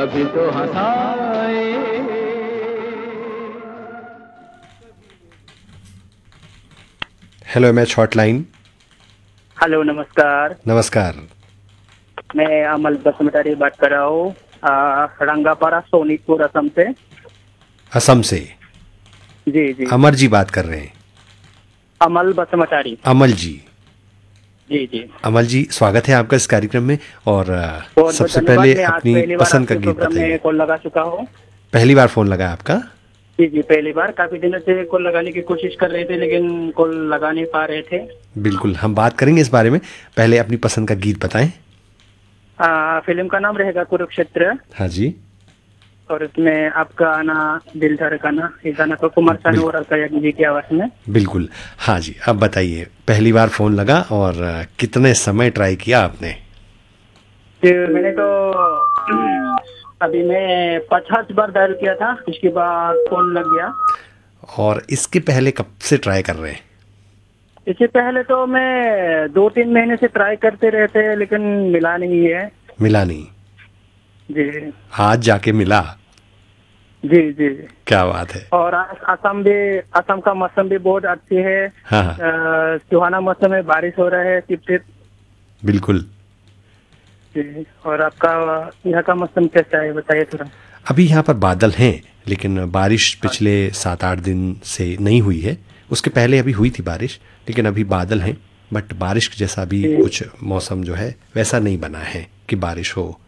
कभी तो हंसाए। Hello match hotline. Hello, नमस्कार। नमस्कार। मैं अमल बसमतारी बात कर रहा हूँ, रंगापारा सोनीतपुर असम से। असम से जी जी। अमर जी बात कर रहे हैं। अमल बसमतारी। अमल जी। जी जी। अमल जी, स्वागत है आपका इस कार्यक्रम में। और बहुत बहुत सबसे धन्यवाद। पहले मैं आज अपनी पहली बार पसंद का आपके गीत प्रोग्राम में बताइए। कॉल लगा चुका हूँ। पहली बार फोन लगा है आपका? जी जी, पहली बार। काफी दिनों से कॉल लगाने की कोशिश कर रहे थे, लेकिन कॉल लगा नहीं पा रहे थे। बिल्कुल, हम बात करेंगे इस बारे में। पहले अपनी पसंद का गीत बताएं। फिल्म का नाम रहेगा कुरुक्षेत्र। हाँ जी। और इसमें आपका आना दिल धड़काना, ये गाना तो कुमार सानू और बिल्कुल अलका याग्निक जी की आवाज में। बिल्कुल। हाँ जी, अब बताइए, पहली बार फोन लगा और कितने समय ट्राई किया आपने? मैंने तो अभी मैं 50 बार डायल किया था, उसके बाद फोन लग गया। और इसके पहले कब से ट्राई कर रहे हैं? इससे पहले तो मैं 2-3 महीने से ट्राई करते रहते हैं, लेकिन मिला नहीं है। मिला नहीं? जी आज जाके मिला? जी जी। क्या बात है। और असम का मौसम भी बहुत अच्छी है। हाँ हाँ। सुहाना मौसम में बारिश हो रहा है, टिप टिप। बिल्कुल। जी। और आपका यहाँ का मौसम कैसा है, बताइए थोड़ा। अभी यहाँ पर बादल हैं, लेकिन बारिश पिछले 7-8 दिन से नहीं हुई है। उसके पहले अभी हुई थी बारिश, लेकिन अभी बादल हैं। बट बारिश जैसा भी जी। कुछ मौसम जो है वैसा नहीं बना है कि बारिश हो।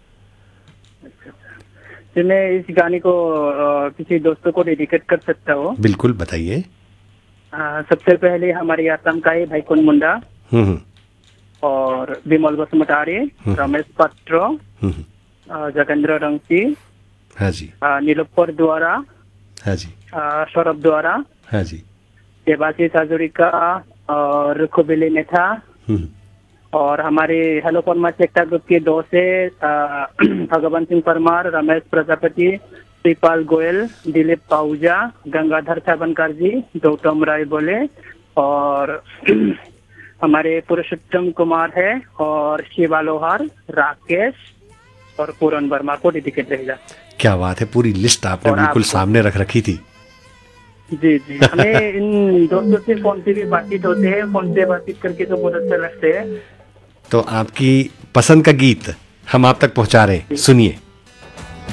तो मैं इस गाने को किसी दोस्तों को डेडिकेट कर सकता हूँ। बिल्कुल, बताइए। सबसे पहले हमारी असम का है भाई कुन मुंडा, हम्म और विमल बसुमतारी, रमेश पात्र, हम्म। जगेंद्र रंगसी, हाँ जी। नीलोपर द्वारा, हाँ जी। सौरभ द्वारा, हाँ जी। देवाशीष हाजरिका और खुबिली नेथा, हम्म। और हमारे हेलो फॉर्मा चेक्टा ग्रुप के दो से भगवंत सिंह परमार, रमेश प्रजापति, श्रीपाल गोयल, दिलीप पाहुजा, गंगाधर छाबनकर जी, गौतम राय बोले, और हमारे पुरुषोत्तम कुमार है, और शिवा लोहार, राकेश और पूरन वर्मा को डेडिकेट रहेगा। क्या बात है, पूरी लिस्ट आपने और बिल्कुल आपको। सामने रख रखी थी। जी जी। हमें इन दोस्तों से फोन से भी बातचीत होते हैं, फोन से बातचीत करके तो बहुत अच्छा लगता है। तो आपकी पसंद का गीत हम आप तक पहुंचा रहे हैं, सुनिए।